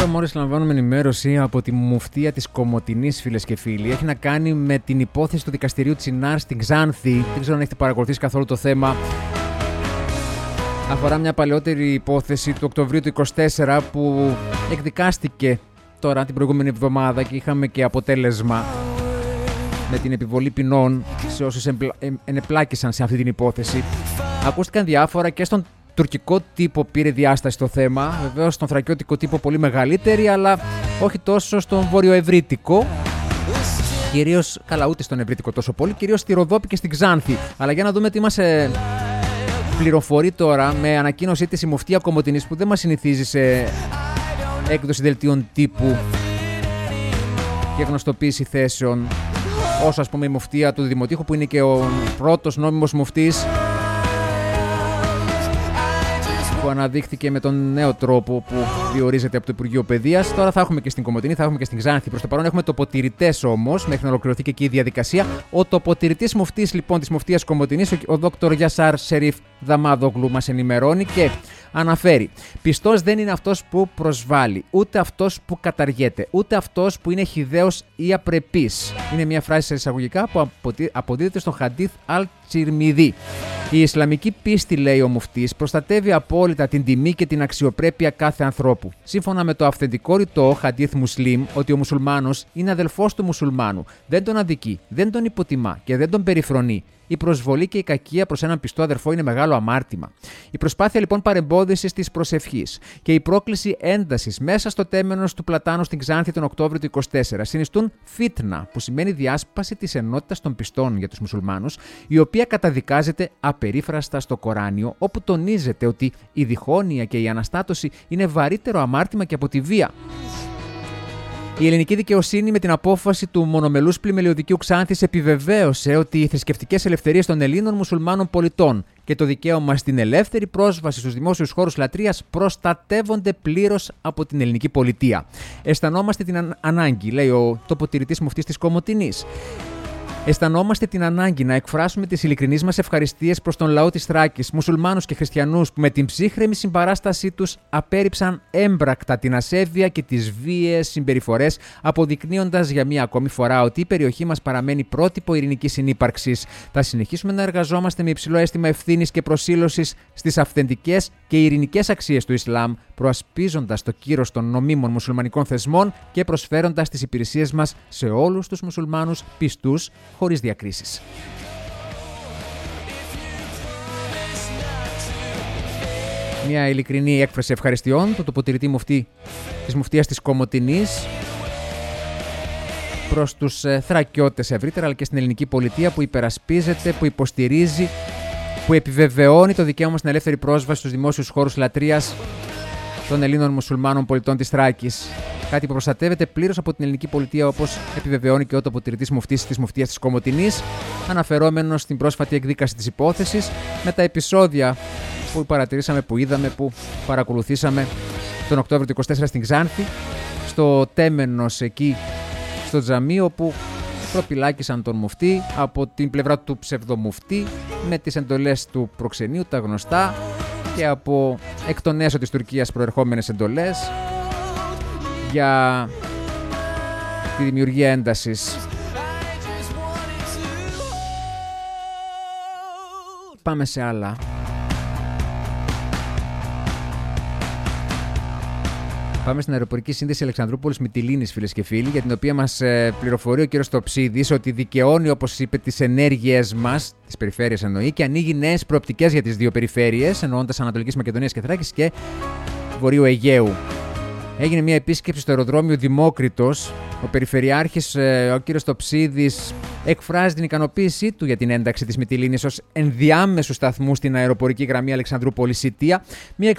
μόλις λαμβάνουμε ενημέρωση από τη μουφτία της Κομοτηνής, φίλες και φίλοι. Έχει να κάνει με την υπόθεση του δικαστηρίου Τσινάρ στην Ξάνθη. Δεν ξέρω αν έχετε παρακολουθήσει καθόλου το θέμα. Αφορά μια παλαιότερη υπόθεση του Οκτωβρίου του 2024 που εκδικάστηκε τώρα την προηγούμενη εβδομάδα και είχαμε και αποτέλεσμα με την επιβολή ποινών σε όσους ενεπλάκησαν σε αυτή την υπόθεση. Ακούστηκαν διάφορα και στον τουρκικό τύπο πήρε διάσταση το θέμα, βεβαίως στον θρακιώτικο τύπο πολύ μεγαλύτερη, αλλά όχι τόσο στον βορειοευρύτικο. Κυρίως, καλά, ούτε στον ευρύτικο τόσο πολύ, κυρίως στη Ροδόπη και στην Ξάνθη. Αλλά για να δούμε τι μας πληροφορεί τώρα με ανακοίνωσή της η μουφτία Κομοτηνής, που δεν μας συνηθίζει σε έκδοση δελτίων τύπου και γνωστοποίηση θέσεων, όσο ας πούμε η μουφτία του Δημοτήχου, που είναι και ο πρώτος νόμιμος μουφτής, που αναδείχθηκε με τον νέο τρόπο που διορίζεται από το Υπουργείο Παιδείας. Τώρα θα έχουμε και στην Κομοτηνή, θα έχουμε και στην Ξάνθη. Προς το παρόν έχουμε τοποτηρητές όμως, μέχρι να ολοκληρωθεί και εκεί η διαδικασία. Ο τοποτηρητής μουφτής λοιπόν της μουφτίας Κομοτηνής, ο Δόκτωρ Γιασάρ Σερίφ Δαμάδογλου, μας ενημερώνει και αναφέρει: πιστός δεν είναι αυτός που προσβάλλει, ούτε αυτός που καταργέται, ούτε αυτός που είναι χυδαίος ή απρεπής. Είναι μια φράση σε εισαγωγικά που αποδίδεται στον Χαντίθ Αλ-Τσιρμιδί. Η Ισλαμική πίστη, λέει ο μουφτής, προστατεύει απόλυτα την τιμή και την αξιοπρέπεια κάθε ανθρώπου. Σύμφωνα με το αυθεντικό ρητό Χαντίθ Μουσλίμ, ότι ο μουσουλμάνος είναι αδελφός του μουσουλμάνου, δεν τον αδικεί, δεν τον υποτιμά και δεν τον περιφρονεί. Η προσβολή και η κακία προς έναν πιστό αδερφό είναι μεγάλο αμάρτημα. Η προσπάθεια λοιπόν παρεμπόδισης της προσευχής και η πρόκληση έντασης μέσα στο τέμενος του Πλατάνου στην Ξάνθη τον Οκτώβριο του 2024 συνιστούν φίτνα, που σημαίνει διάσπαση της ενότητας των πιστών για τους μουσουλμάνους, η οποία καταδικάζεται απερίφραστα στο Κοράνιο, όπου τονίζεται ότι η διχόνοια και η αναστάτωση είναι βαρύτερο αμάρτημα και από τη βία. Η ελληνική δικαιοσύνη, με την απόφαση του μονομελούς πλημελιωδικίου Ξάνθης, επιβεβαίωσε ότι οι θρησκευτικές ελευθερίες των Ελλήνων μουσουλμάνων πολιτών και το δικαίωμα στην ελεύθερη πρόσβαση στους δημόσιους χώρους λατρείας προστατεύονται πλήρως από την ελληνική πολιτεία. Αισθανόμαστε την ανάγκη, λέει ο τοποτηρητής μουφτής της Κομοτηνής, αισθανόμαστε την ανάγκη να εκφράσουμε τις ειλικρινείς μας ευχαριστίες προς τον λαό της Θράκης, μουσουλμάνους και χριστιανούς, που με την ψύχρεμη συμπαράστασή τους απέρριψαν έμπρακτα την ασέβεια και τις βίαιες συμπεριφορές, αποδεικνύοντας για μία ακόμη φορά ότι η περιοχή μας παραμένει πρότυπο ειρηνικής συνύπαρξης. Θα συνεχίσουμε να εργαζόμαστε με υψηλό αίσθημα ευθύνης και προσήλωσης στις αυθεντικές και ειρηνικές αξίες του Ισλάμ, προασπίζοντας το κύρος των νομίμων μουσουλμανικών θεσμών και προσφέροντας τις υπηρεσίες μας σε όλους τους μουσουλμάνους πιστούς, χωρίς διακρίσεις. Μια ειλικρινή έκφραση ευχαριστειών του τοποτηρητή μουφτή της μουφτίας της Κομοτηνής προς τους Θρακιώτες ευρύτερα, αλλά και στην ελληνική πολιτεία, που υπερασπίζεται, που υποστηρίζει, που επιβεβαιώνει το δικαίωμα στην ελεύθερη πρόσβαση στους δημόσιους χώρους λατρείας των Ελλήνων μουσουλμάνων πολιτών της Θράκης. Κάτι που προστατεύεται πλήρως από την ελληνική πολιτεία, όπως επιβεβαιώνει και ο τοποτηρητής μουφτής της μουφτίας της Κομοτηνής, αναφερόμενος στην πρόσφατη εκδίκαση της υπόθεσης, με τα επεισόδια που παρατηρήσαμε, που είδαμε, που παρακολουθήσαμε τον Οκτώβριο του 2024 στην Ξάνθη, στο τέμενος εκεί στο τζαμί, όπου προπυλάκησαν τον μουφτή από την πλευρά του ψευδομουφτή με τις εντολές του προξενείου, τα γνωστά, και από εκ των έσω της Τουρκίας προερχόμενες εντολές για τη δημιουργία έντασης. Πάμε σε άλλα. Πάμε στην αεροπορική σύνδεση Αλεξανδρούπολης Μυτιλήνης, φίλες και φίλοι, για την οποία μας πληροφορεί ο κύριος Τοψίδης ότι δικαιώνει, όπως είπε, τις ενέργειές μας, τις περιφέρειες εννοεί, και ανοίγει νέες προοπτικές για τις δύο περιφέρειες, εννοώντας Ανατολικής Μακεδονίας και Θράκης και Βορείου Αιγαίου. Έγινε μια επίσκεψη στο αεροδρόμιο Δημόκριτος. Ο Περιφερειάρχης, ο κύριος Τοψίδης, εκφράζει την ικανοποίησή του για την ένταξη της Μυτιλήνης ως ενδιάμεσου σταθμού στην αεροπορική γραμμή Αλεξανδρούπολης-Σιτία.